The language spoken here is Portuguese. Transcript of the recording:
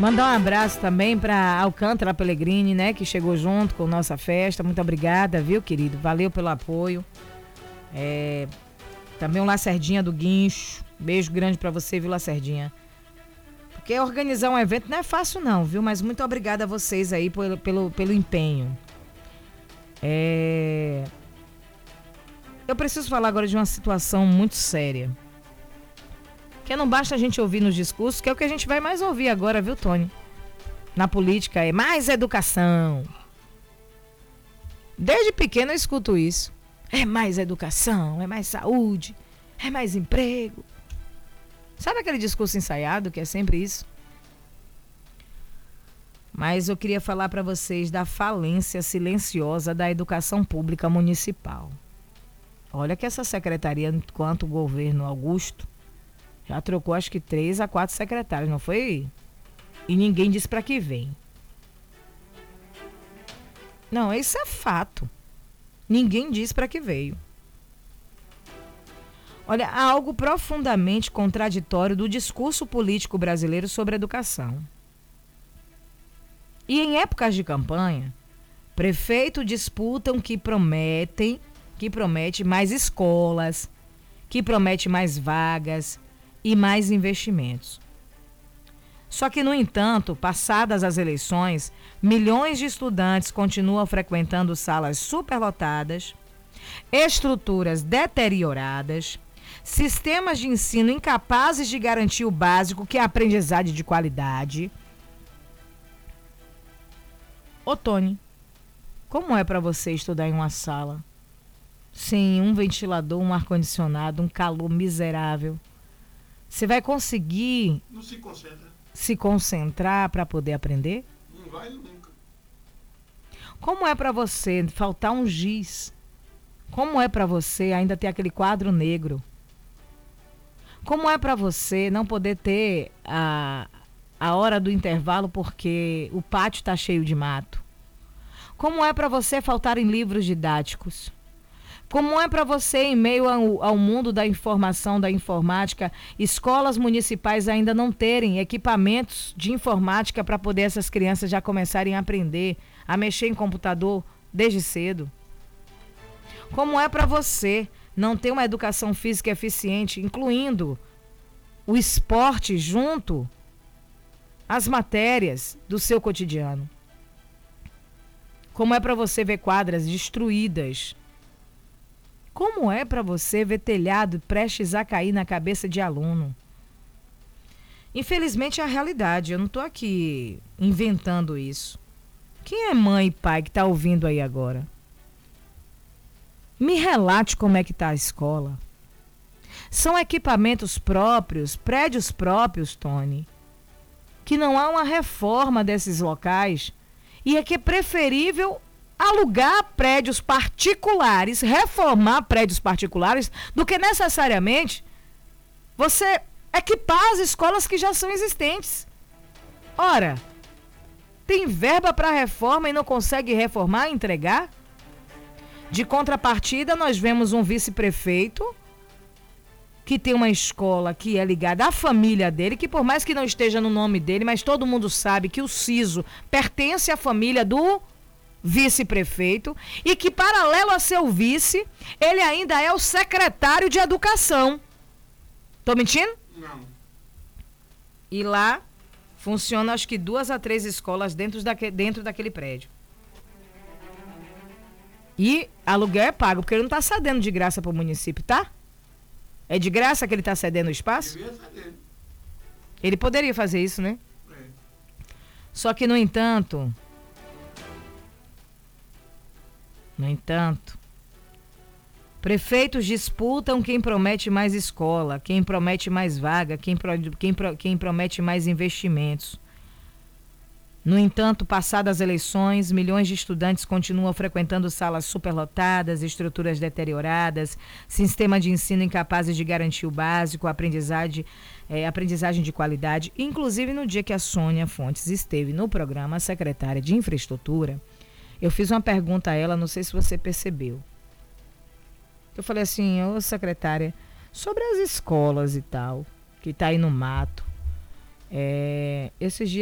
Mandar um abraço também para Alcântara Pellegrini, né, que chegou junto com nossa festa. Muito obrigada, viu, querido? Valeu pelo apoio. Também o Lacerdinha do Guincho. Beijo grande para você, viu, Lacerdinha? Porque organizar um evento não é fácil não, viu? Mas muito obrigada a vocês aí pelo empenho. Eu preciso falar agora de uma situação muito séria. Que não basta a gente ouvir nos discursos, que é o que a gente vai mais ouvir agora, viu, Tony? Na política é mais educação. Desde pequeno eu escuto isso. É mais educação, é mais saúde, é mais emprego. Sabe aquele discurso ensaiado que é sempre isso? Mas eu queria falar para vocês da falência silenciosa da educação pública municipal. Olha que essa secretaria, enquanto o governo Augusto, já trocou acho que 3 a 4 secretários, não foi? E ninguém disse para que vem. Não, isso é fato. Ninguém disse para que veio. Olha, há algo profundamente contraditório do discurso político brasileiro sobre educação. E em épocas de campanha, prefeitos disputam que promete mais escolas, que promete mais vagas e mais investimentos. Só que, no entanto, passadas as eleições, milhões de estudantes continuam frequentando salas superlotadas, estruturas deterioradas, sistemas de ensino incapazes de garantir o básico, que é a aprendizagem de qualidade. Ô, Tony, como é para você estudar em uma sala sem um ventilador, um ar-condicionado, um calor miserável? Você vai conseguir não se concentra. Se concentrar para poder aprender? Não vai nunca. Como é para você faltar um giz? Como é para você ainda ter aquele quadro negro? Como é para você não poder ter a hora do intervalo porque o pátio está cheio de mato? Como é para você faltarem livros didáticos? Como é para você, em meio ao mundo da informação, da informática, escolas municipais ainda não terem equipamentos de informática para poder essas crianças já começarem a aprender a mexer em computador desde cedo? Como é para você não ter uma educação física eficiente, incluindo o esporte junto às matérias do seu cotidiano? Como é para você ver quadras destruídas? Como é para você ver telhado prestes a cair na cabeça de aluno? Infelizmente é a realidade, eu não estou aqui inventando isso. Quem é mãe e pai que está ouvindo aí agora? Me relate como é que está a escola. São equipamentos próprios, prédios próprios, Tony, que não há uma reforma desses locais e é que é preferível alugar prédios particulares, reformar prédios particulares, do que necessariamente você equipar as escolas que já são existentes. Ora, tem verba para reforma e não consegue reformar e entregar? De contrapartida, nós vemos um vice-prefeito que tem uma escola que é ligada à família dele, que por mais que não esteja no nome dele, mas todo mundo sabe que o CISO pertence à família do vice-prefeito e que, paralelo a ser o vice, ele ainda é o secretário de educação. Tô mentindo? Não. E lá funciona acho que 2 a 3 escolas dentro daquele prédio. E aluguel é pago, porque ele não tá cedendo de graça pro município, tá? É de graça que ele tá cedendo o espaço? Ele poderia fazer isso, né? É. Só que, no entanto, prefeitos disputam quem promete mais escola, quem promete mais vaga, quem promete mais investimentos. No entanto, passadas as eleições, milhões de estudantes continuam frequentando salas superlotadas, estruturas deterioradas, sistema de ensino incapazes de garantir o básico, aprendizagem de qualidade. Inclusive, no dia que a Sônia Fontes esteve no programa, a secretária de Infraestrutura, eu fiz uma pergunta a ela, não sei se você percebeu. Eu falei assim, ô secretária, sobre as escolas e tal, que tá aí no mato, esses dias